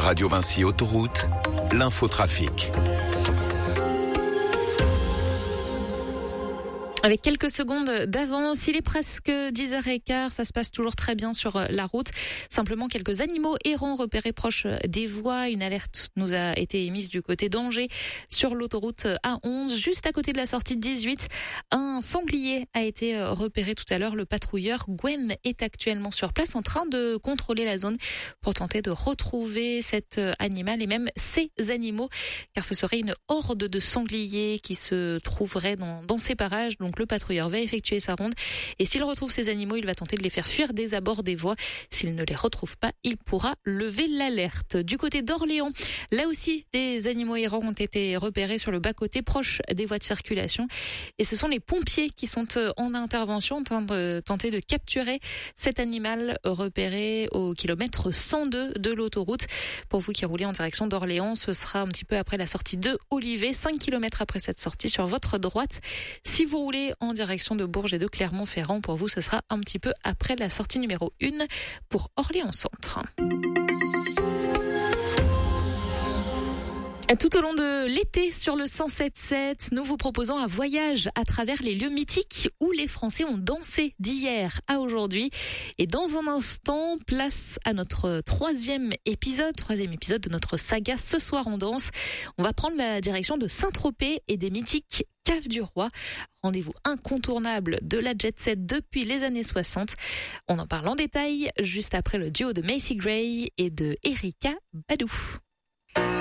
Radio Vinci Autoroute, l'infotrafic. Avec quelques secondes d'avance, il est presque 10h15, ça se passe toujours très bien sur la route. Simplement quelques animaux errants repérés proches des voies. Une alerte nous a été émise du côté d'Angers sur l'autoroute A11, juste à côté de la sortie 18. Un sanglier a été repéré tout à l'heure. Le patrouilleur Gwen est actuellement sur place en train de contrôler la zone pour tenter de retrouver cet animal et même ces animaux, car ce serait une horde de sangliers qui se trouverait dans ces parages. Donc le patrouilleur va effectuer sa ronde et s'il retrouve ces animaux, il va tenter de les faire fuir des abords des voies. S'il ne les retrouve pas, il pourra lever l'alerte. Du côté d'Orléans, là aussi, des animaux errants ont été repérés sur le bas-côté proche des voies de circulation. Et ce sont les pompiers qui sont en intervention en train de tenter de capturer cet animal repéré au kilomètre 102 de l'autoroute. Pour vous qui roulez en direction d'Orléans, ce sera un petit peu après la sortie de Olivet, 5 km après cette sortie sur votre droite. Si vous roulez en direction de Bourges et de Clermont-Ferrand, pour vous, ce sera un petit peu après la sortie numéro 1 pour Orléans-Centre. Tout au long de l'été sur le 107.7, nous vous proposons un voyage à travers les lieux mythiques où les Français ont dansé d'hier à aujourd'hui. Et dans un instant, place à notre troisième épisode de notre saga Ce soir on danse. On va prendre la direction de Saint-Tropez et des mythiques Caves du Roi. Rendez-vous incontournable de la jet set depuis les années 60. On en parle en détail juste après le duo de Macy Gray et de Erykah Badu.